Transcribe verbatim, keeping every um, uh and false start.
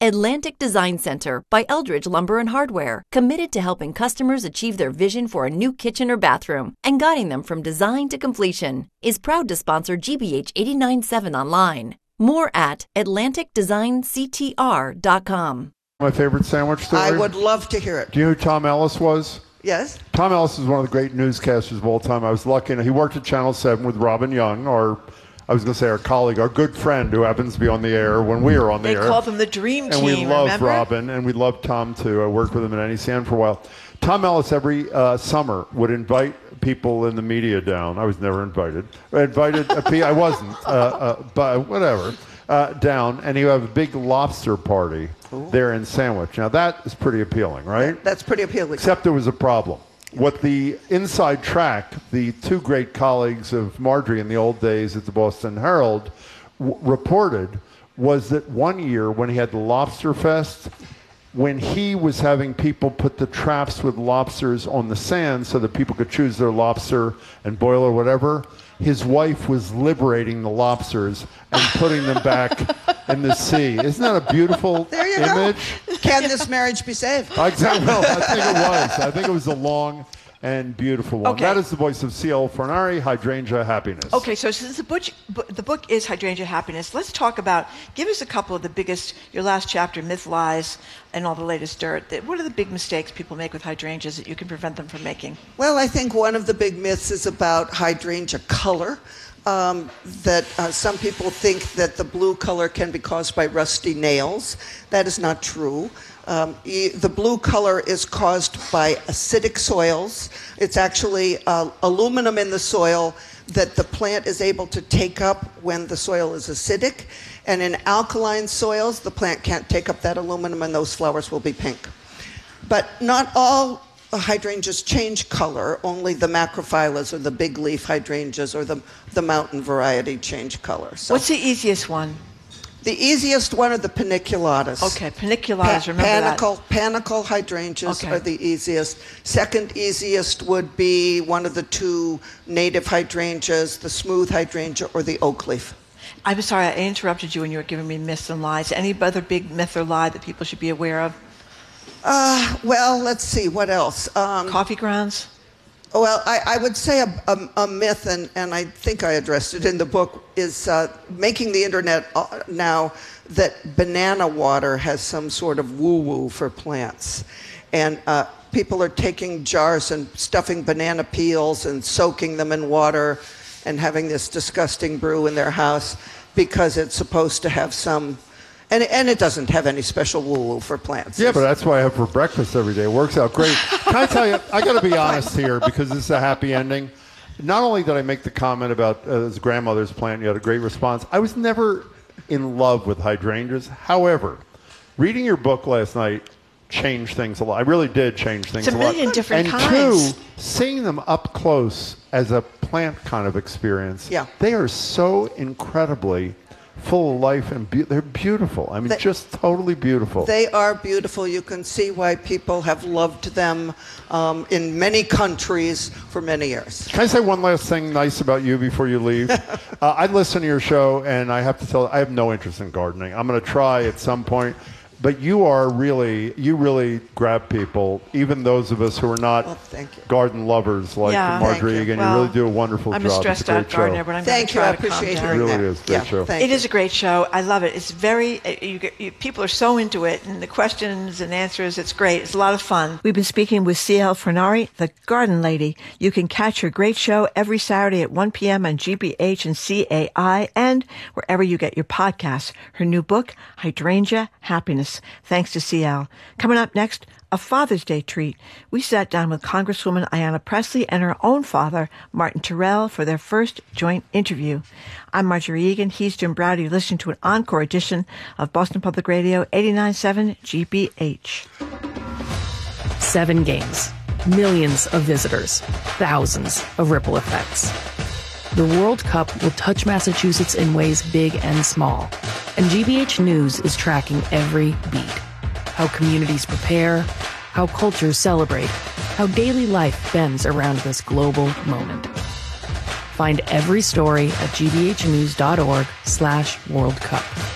Atlantic Design Center by Eldridge Lumber and Hardware, committed to helping customers achieve their vision for a new kitchen or bathroom and guiding them from design to completion, is proud to sponsor G B H eighty-nine point seven online. More at atlantic design c t r dot com. My favorite sandwich story? I would love to hear it. Do you know who Tom Ellis was? Yes. Tom Ellis is one of the great newscasters of all time. I was lucky. He worked at Channel seven with Robin Young, or I was going to say our colleague, our good friend who happens to be on the air when we are on the they air. They called them the Dream and Team, we love remember? Robin, and we love Tom, too. I worked with him at N E C N for a while. Tom Ellis, every uh, summer, would invite people in the media down. I was never invited. I invited, I wasn't, uh, uh, but whatever, uh, down, and he would have a big lobster party Ooh. there in Sandwich. Now, that is pretty appealing, right? That's pretty appealing. Except there was a problem. What the inside track, the two great colleagues of Marjorie in the old days at the Boston Herald w- reported was that one year when he had the Lobster Fest, when he was having people put the traps with lobsters on the sand so that people could choose their lobster and boil or whatever, his wife was liberating the lobsters and putting them back in the sea. Isn't that a beautiful there you image? Go. Can this marriage be saved? Exactly. Well, I think it was. I think it was a long and beautiful one. Okay. That is the voice of C L Fornari, Hydrangea Happiness. Okay, so since the book, the book is Hydrangea Happiness, let's talk about, give us a couple of the biggest, your last chapter, Myth, Lies, and all the latest dirt. What are the big mistakes people make with hydrangeas that you can prevent them from making? Well, I think one of the big myths is about hydrangea color. Um, that uh, some people think that the blue color can be caused by rusty nails. That is not true. Um, e- the blue color is caused by acidic soils. It's actually uh, aluminum in the soil that the plant is able to take up when the soil is acidic. And in alkaline soils, the plant can't take up that aluminum and those flowers will be pink. But not all hydrangeas change color. Only the macrophyllus or the big leaf hydrangeas or the, the mountain variety change color. So what's the easiest one? The easiest one are the paniculatas. Okay, paniculatas, pa- remember panicle, that. Panicle hydrangeas okay. are the easiest. Second easiest would be one of the two native hydrangeas, the smooth hydrangea or the oak leaf. I'm sorry, I interrupted you when you were giving me myths and lies. Any other big myth or lie that people should be aware of? Uh, well, let's see, what else? Um, Coffee grounds? Well, I, I would say a, a, a myth, and, and I think I addressed it in the book, is uh, making the internet now that banana water has some sort of woo-woo for plants. And uh, people are taking jars and stuffing banana peels and soaking them in water and having this disgusting brew in their house because it's supposed to have some... And, and it doesn't have any special woo-woo for plants. Yeah, but that's what I have for breakfast every day. It works out great. Can I tell you, I got to be honest here because this is a happy ending. Not only did I make the comment about uh, his grandmother's plant, you had a great response. I was never in love with hydrangeas. However, reading your book last night changed things a lot. I really did change things it's a, a lot. million different and kinds. two, seeing them up close as a plant kind of experience, yeah. they are so incredibly full of life, and be- they're beautiful. I mean, they, just totally beautiful. They are beautiful. You can see why people have loved them um, in many countries for many years. Can I say one last thing nice about you before you leave? uh, I listen to your show, and I have to tell you, I have no interest in gardening. I'm going to try at some point. But you are really, you really grab people, even those of us who are not well, thank you. garden lovers like yeah, Marjorie. you. Again, well, you really do a wonderful I'm job. I'm a stressed out gardener, but I'm thank going you. I to try to calm appreciate down. hearing It really that. is a great yeah, show. Thank It you. is a great show. I love it. It's very, you, get, you, people are so into it, and the questions and answers, it's great. It's a lot of fun. We've been speaking with C L Fornari, the Garden Lady. You can catch her great show every Saturday at one p.m. on G B H and C A I and wherever you get your podcasts. Her new book, Hydrangea Happiness. Thanks to C L. Coming up next, a Father's Day treat. We sat down with Congresswoman Ayanna Pressley and her own father, Martin Terrell, for their first joint interview. I'm Marjorie Egan. He's Jim Browder. You listen to an encore edition of Boston Public Radio eighty-nine point seven G B H. Seven games, millions of visitors, thousands of ripple effects. The World Cup will touch Massachusetts in ways big and small, and G B H News is tracking every beat. How communities prepare, how cultures celebrate, how daily life bends around this global moment. Find every story at gbhnews.org slash World Cup.